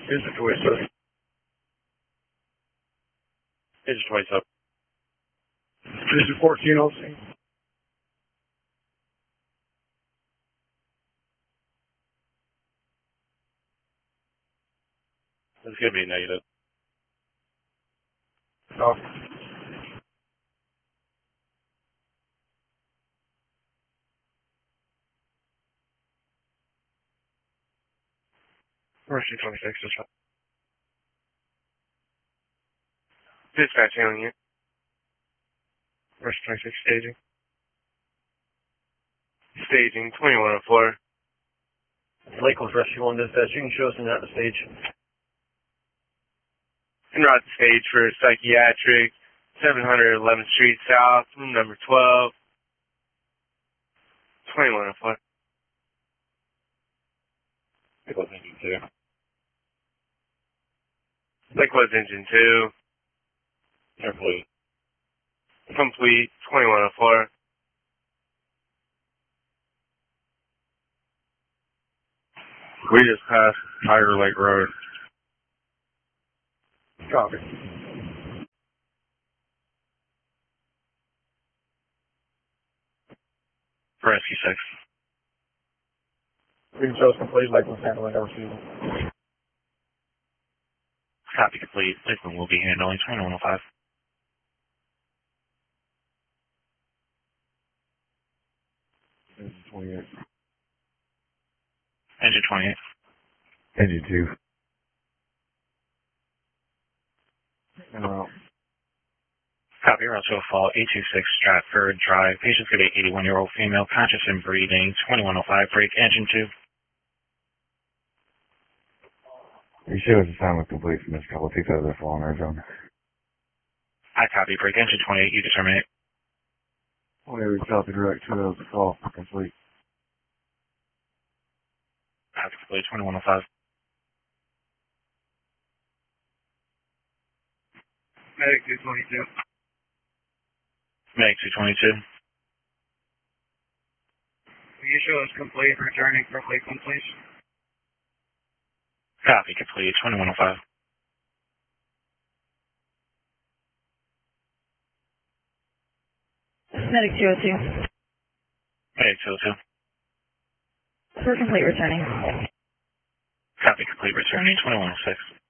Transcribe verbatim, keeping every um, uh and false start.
Here's the toy stuff. Here's your toy stuff. Here's your fourteen L C. It's going to be negative. Oh. Mercy twenty-six, dispatch. Dispatch hailing you. Mercy twenty-six, staging. Staging, twenty-one oh four. Lakewood Rescue one dispatch. You can show us in at the stage. En route to stage for psychiatric, seven hundred eleventh Street South, room number twelve. twenty-one oh four. Lakewood's engine two. Lakewood's engine two. Complete. Complete, twenty-one oh four. We just passed Tiger Lake Road. Copy. Rescue six. You can show us complete. Lakewood's handling our refusal. Copy complete. Lakewood will be handling twenty-one oh five. Engine twenty-eight. Engine twenty-eight. Engine two. En route. Copy, route to a fall, eight two six Stratford Drive. Patient's going to be eighty-one-year-old female, conscious and breathing, twenty-one oh five, break, engine two. You show us a silent complete from this couple. Takes out of the fall on our zone. I copy, break, engine twenty-eight, you determine it. Oh, yeah, we copy direct to the call. Complete. Copy complete, twenty-one oh five. Medic two twenty-two. Medic two twenty-two. Will you show us complete, returning from Lakewood, please? Copy complete, twenty-one oh five. Medic two oh two. Medic two oh two. For complete returning. Copy complete, returning, twenty-one oh six.